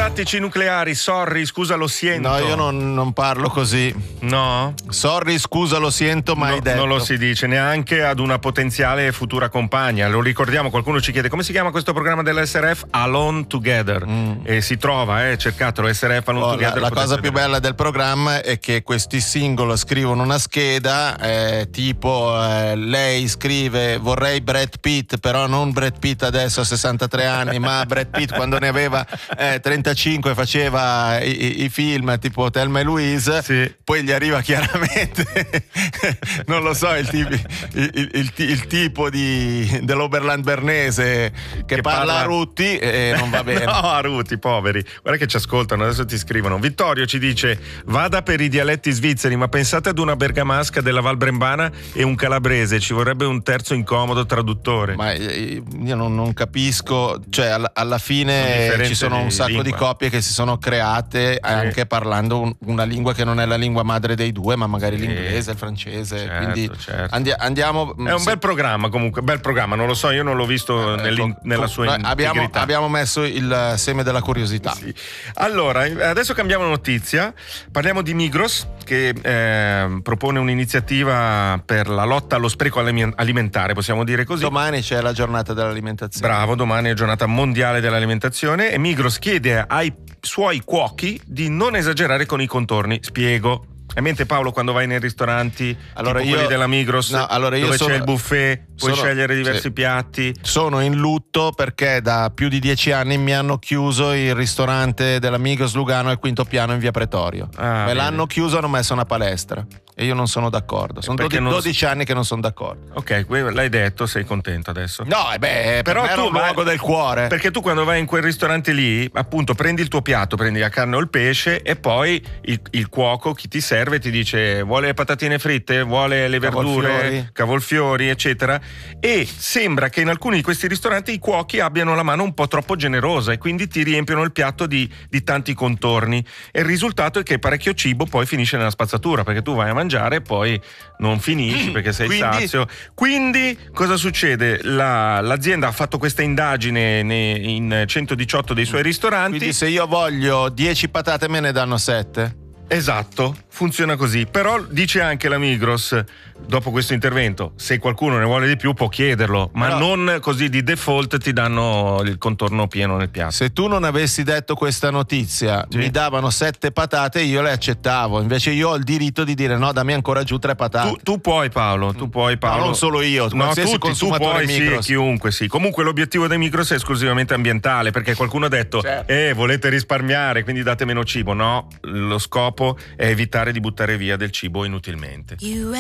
tattici nucleari, sorry, scusa, lo siento. No, io non parlo così. No? Sorry, scusa, lo siento, mai detto. Non lo si dice neanche ad una potenziale futura compagna. Lo ricordiamo, qualcuno ci chiede come si chiama questo programma dell'SRF? Alone Together. E si trova, cercatelo, SRF Alone Together. La cosa più bella del programma è che questi single scrivono una scheda, tipo lei scrive vorrei Brad Pitt, però non Brad Pitt adesso a 63 anni, ma Brad Pitt quando ne aveva 35 faceva i film tipo Thelma e Louise. Sì. Poi gli arriva chiaramente non lo so, il tipo dell'Oberland bernese che parla a Rutti e non va bene. No, a Rutti, poveri, guarda che ci ascoltano, adesso ti scrivono. Vittorio ci dice vada per i dialetti svizzeri, ma pensate ad una bergamasca della Val Brembana e un calabrese, ci vorrebbe un terzo incomodo traduttore. Ma io non capisco, cioè alla fine ci sono un sacco di coppie che si sono create anche parlando una lingua che non è la lingua madre dei due, ma magari l'inglese, il francese, certo, quindi certo. Andiamo. È un bel programma, comunque, bel programma, non lo so, io non l'ho visto nella sua integrità. Abbiamo messo il seme della curiosità. Sì. Allora, adesso cambiamo notizia, parliamo di Migros che propone un'iniziativa per la lotta allo spreco alimentare, possiamo dire così. Domani c'è la giornata dell'alimentazione. Bravo, domani è giornata mondiale dell'alimentazione e Migros chiede ai suoi cuochi di non esagerare con i contorni. Spiego. Hai in mente, Paolo, quando vai nei ristoranti, tipo quelli della Migros, dove c'è il buffet, puoi scegliere diversi piatti? Sono in lutto perché da più di 10 anni mi hanno chiuso il ristorante della Migros Lugano al quinto piano in via Pretorio. Me l'hanno chiuso, hanno messo una palestra e io non sono d'accordo. Sono 12 anni che non sono d'accordo. Ok, l'hai detto, sei contento adesso? No, però tu un luogo del cuore. Perché tu quando vai in quel ristorante lì, appunto, prendi il tuo piatto, prendi la carne o il pesce e poi il cuoco, chi ti serve, ti dice vuole le patatine fritte, vuole le verdure, cavolfiori, eccetera, e sembra che in alcuni di questi ristoranti i cuochi abbiano la mano un po' troppo generosa e quindi ti riempiono il piatto di tanti contorni e il risultato è che parecchio cibo poi finisce nella spazzatura perché tu vai a mangiare e poi non finisci perché sei sazio. Quindi cosa succede? L'azienda ha fatto questa indagine in 118 dei suoi ristoranti. Quindi se io voglio 10 patate me ne danno 7? Esatto, funziona così. Però dice anche la Migros, dopo questo intervento, se qualcuno ne vuole di più può chiederlo, ma non così di default ti danno il contorno pieno nel piatto. Se tu non avessi detto questa notizia, mi davano 7 patate, io le accettavo. Invece io ho il diritto di dire no, dammi ancora giù 3 patate. Tu puoi, Paolo, tu puoi, Paolo. No, non solo io, qualsiasi consumatore Migros. Sì, chiunque, sì. Comunque l'obiettivo dei Migros è esclusivamente ambientale, perché qualcuno ha detto volete risparmiare, quindi date meno cibo. No, lo scopo è evitare di buttare via del cibo inutilmente.